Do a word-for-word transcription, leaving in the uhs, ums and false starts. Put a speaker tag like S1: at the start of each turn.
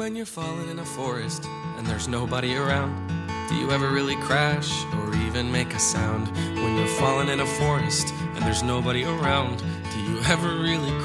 S1: when you're falling in a forest and there's nobody around? Do you ever really crash or even make a sound? When you're falling in a forest and there's nobody around, do you ever really